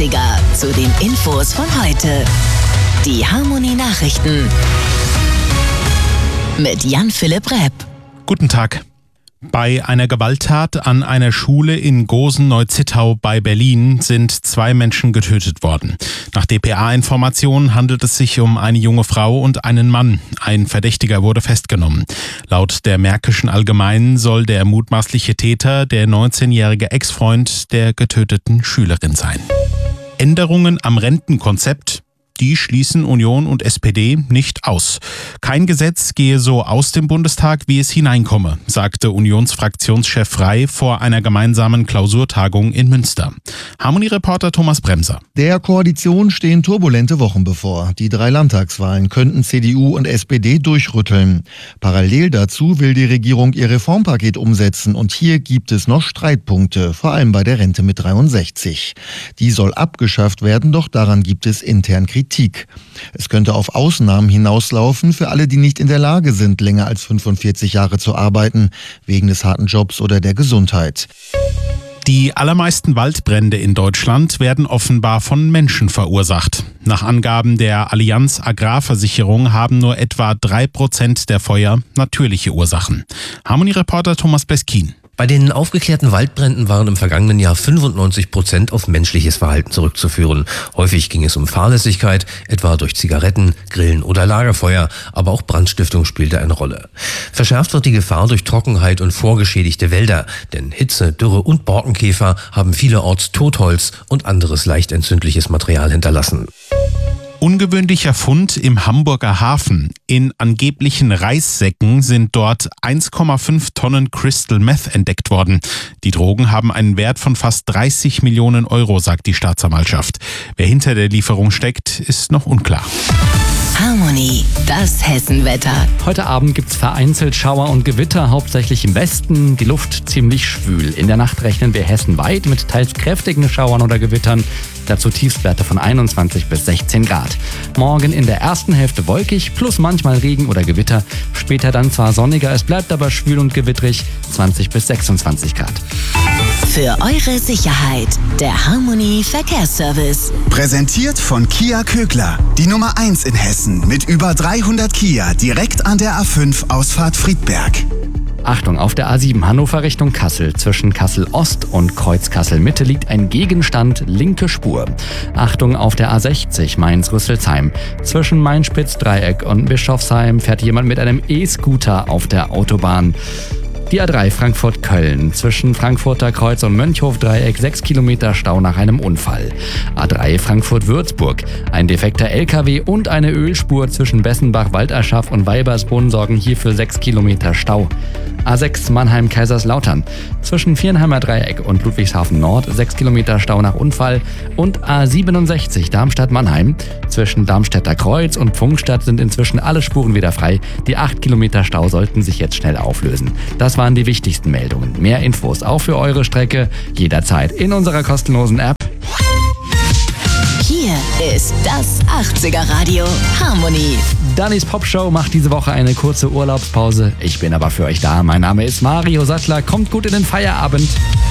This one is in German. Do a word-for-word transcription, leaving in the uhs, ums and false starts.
achtziger zu den Infos von heute. Die Harmony Nachrichten mit Jan-Philipp Repp. Guten Tag. Bei einer Gewalttat an einer Schule in Gosen-Neuzittau bei Berlin sind zwei Menschen getötet worden. Nach D P A-Informationen handelt es sich um eine junge Frau und einen Mann. Ein Verdächtiger wurde festgenommen. Laut der Märkischen Allgemeinen soll der mutmaßliche Täter der neunzehnjährige Ex-Freund der getöteten Schülerin sein. Änderungen am Rentenkonzept? Die schließen Union und S P D nicht aus. Kein Gesetz gehe so aus dem Bundestag, wie es hineinkomme, sagte Unionsfraktionschef Frey vor einer gemeinsamen Klausurtagung in Münster. Harmony-Reporter Thomas Bremser. Der Koalition stehen turbulente Wochen bevor. Die drei Landtagswahlen könnten C D U und S P D durchrütteln. Parallel dazu will die Regierung ihr Reformpaket umsetzen und hier gibt es noch Streitpunkte, vor allem bei der Rente mit dreiundsechzig. Die soll abgeschafft werden, doch daran gibt es intern Kritik. Es könnte auf Ausnahmen hinauslaufen für alle, die nicht in der Lage sind, länger als fünfundvierzig Jahre zu arbeiten, wegen des harten Jobs oder der Gesundheit. Die allermeisten Waldbrände in Deutschland werden offenbar von Menschen verursacht. Nach Angaben der Allianz Agrarversicherung haben nur etwa drei Prozent der Feuer natürliche Ursachen. Harmony-Reporter Thomas Beskin. Bei den aufgeklärten Waldbränden waren im vergangenen Jahr fünfundneunzig Prozent auf menschliches Verhalten zurückzuführen. Häufig ging es um Fahrlässigkeit, etwa durch Zigaretten, Grillen oder Lagerfeuer, aber auch Brandstiftung spielte eine Rolle. Verschärft wird die Gefahr durch Trockenheit und vorgeschädigte Wälder, denn Hitze, Dürre und Borkenkäfer haben vielerorts Totholz und anderes leicht entzündliches Material hinterlassen. Ungewöhnlicher Fund im Hamburger Hafen. In angeblichen Reissäcken sind dort eins Komma fünf Tonnen Crystal Meth entdeckt worden. Die Drogen haben einen Wert von fast dreißig Millionen Euro, sagt die Staatsanwaltschaft. Wer hinter der Lieferung steckt, ist noch unklar. Harmony, das Hessenwetter. Heute Abend gibt's vereinzelt Schauer und Gewitter, hauptsächlich im Westen. Die Luft ziemlich schwül. In der Nacht rechnen wir hessenweit mit teils kräftigen Schauern oder Gewittern. Dazu Tiefstwerte von einundzwanzig bis sechzehn Grad. Morgen in der ersten Hälfte wolkig, plus manchmal Regen oder Gewitter. Später dann zwar sonniger, es bleibt aber schwül und gewittrig, zwanzig bis sechsundzwanzig Grad. Für eure Sicherheit, der Harmony Verkehrsservice. Präsentiert von Kia Kögler, die Nummer eins in Hessen mit über dreihundert Kia direkt an der A fünf Ausfahrt Friedberg. Achtung, auf der A sieben Hannover Richtung Kassel. Zwischen Kassel Ost und Kreuz Kassel Mitte liegt ein Gegenstand, linke Spur. Achtung, auf der A sechzig Mainz-Rüsselsheim. Zwischen Main-Spitz-Dreieck und Bischofsheim fährt jemand mit einem E-Scooter auf der Autobahn. Die A drei Frankfurt-Köln. Zwischen Frankfurter Kreuz und Mönchhof-Dreieck sechs Kilometer Stau nach einem Unfall. A drei Frankfurt-Würzburg. Ein defekter L K W und eine Ölspur zwischen Bessenbach-Walderschaff und Weibersbrunn sorgen hier für sechs Kilometer Stau. A sechs Mannheim-Kaiserslautern. Zwischen Viernheimer Dreieck und Ludwigshafen Nord sechs Kilometer Stau nach Unfall. Und A siebenundsechzig Darmstadt-Mannheim. Zwischen Darmstädter Kreuz und Pfungstadt sind inzwischen alle Spuren wieder frei. Die acht Kilometer Stau sollten sich jetzt schnell auflösen. Das waren die wichtigsten Meldungen. Mehr Infos auch für eure Strecke jederzeit in unserer kostenlosen App. Hier ist das achtziger Radio Harmony. Dannys Popshow macht diese Woche eine kurze Urlaubspause. Ich bin aber für euch da. Mein Name ist Mario Sattler. Kommt gut in den Feierabend.